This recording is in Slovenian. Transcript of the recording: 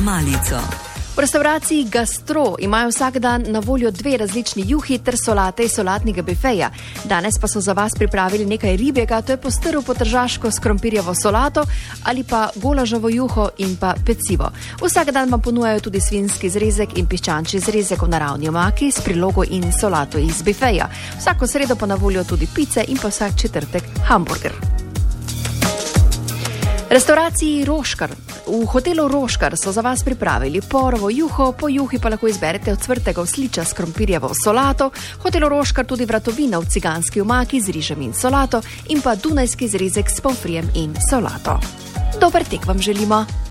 malico. V restavraciji Gastro imajo vsak dan na voljo 2 različni juhi ter solate iz solatnega bifeja. Danes pa so za vas pripravili nekaj ribjega, to je postrv po tržaško s krompirjevo solato ali pa golaževo juho in pa pecivo. Vsak dan vam ponujajo tudi svinjski zrezek in piščančji zrezek v naravni omaki s prilogo in solato iz bifeja. Vsako sredo pa na voljo tudi pice in pa vsak četrtek hamburger. Restavraciji Roškar. V hotelu Roškar so za vas pripravili porovo juho, po juhi pa lahko izberete ocvrtega osliča s krompirjevo solato, hotelu Roškar tudi vratovina v ciganski omaki z rižem in solato in pa dunajski zrezek s pomfrijem in solato. Dober tek vam želimo!